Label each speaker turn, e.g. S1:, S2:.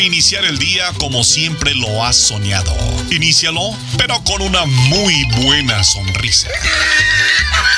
S1: Iniciar el día como siempre lo has soñado. Inícialo, pero con una muy buena sonrisa.